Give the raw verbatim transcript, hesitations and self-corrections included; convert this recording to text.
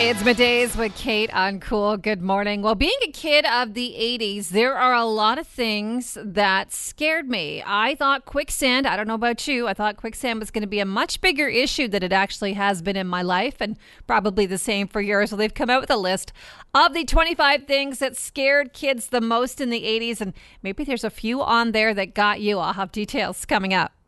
It's middays with Kate on Cool. Good morning. Well, being a kid of the eighties, there are a lot of things that scared me. I thought quicksand, I don't know about you, I thought quicksand was going to be a much bigger issue than it actually has been in my life, and probably the same for yours. So they've come out with a list of the twenty-five things that scared kids the most in the eighties, and maybe there's a few on there that got you. I'll have details coming up.